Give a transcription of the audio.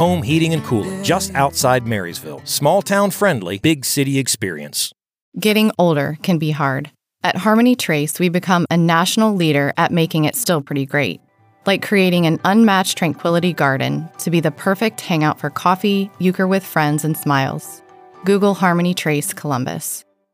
home heating and cooling just outside Marysville. Small town friendly, big city experience. Getting older can be hard. At Harmony Trace, we become a national leader at making it still pretty great. Like creating an unmatched tranquility garden to be the perfect hangout for coffee, euchre with friends, and smiles. Google Harmony Trace Columbus.